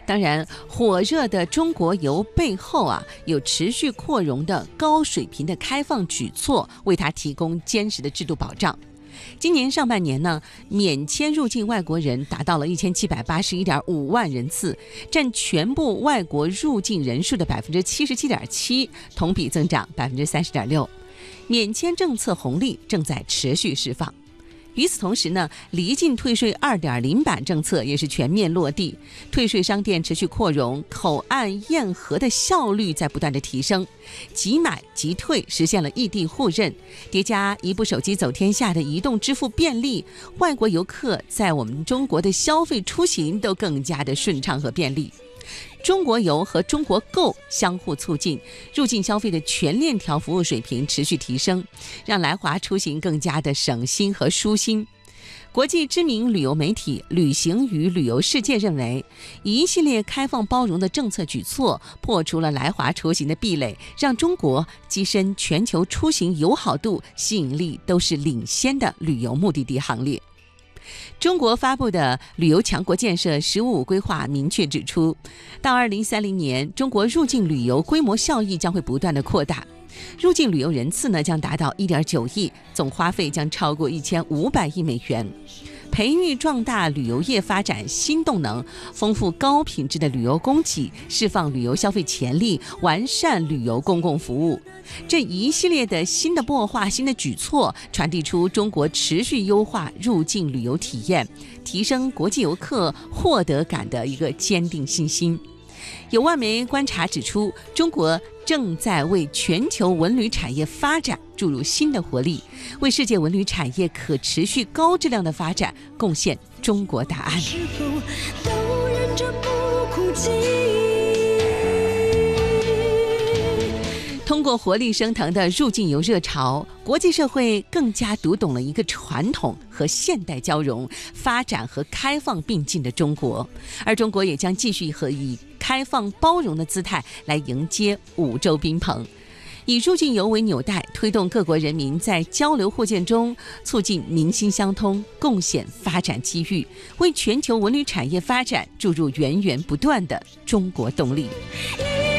当然，火热的中国游背后有持续扩容的高水平的开放举措，为它提供坚实的制度保障。今年上半年呢，免签入境外国人达到了1781.5万人次，占全部外国入境人数的77.7%，同比增长30.6%。免签政策红利正在持续释放。与此同时呢，离境退税 2.0 版政策也是全面落地，退税商店持续扩容，口岸验核的效率在不断的提升，即买即退实现了异地互认，叠加一部手机走天下的移动支付便利，外国游客在我们中国的消费出行都更加的顺畅和便利。中国游和中国购相互促进，入境消费的全链条服务水平持续提升，让来华出行更加的省心和舒心。国际知名旅游媒体旅行与旅游世界认为，一系列开放包容的政策举措破除了来华出行的壁垒，让中国跻身全球出行友好度、吸引力都是领先的旅游目的地行列。中国发布的旅游强国建设“15+5”规划明确指出，到2030年，中国入境旅游规模效益将会不断的扩大，入境旅游人次呢将达到1.9亿，总花费将超过1500亿美元。培育壮大旅游业发展新动能，丰富高品质的旅游供给，释放旅游消费潜力，完善旅游公共服务。这一系列的新的擘画、新的举措，传递出中国持续优化入境旅游体验，提升国际游客获得感的一个坚定信心。有外媒观察指出，中国正在为全球文旅产业发展注入新的活力，为世界文旅产业可持续高质量的发展贡献中国答案。是否都忍着不哭泣？通过活力升腾的入境游热潮，国际社会更加读懂了一个传统和现代交融、发展和开放并进的中国，而中国也将继续以开放包容的姿态来迎接五洲宾朋，以入境游为纽带，推动各国人民在交流互鉴中促进民心相通，贡献发展机遇，为全球文旅产业发展注入源源不断的中国动力。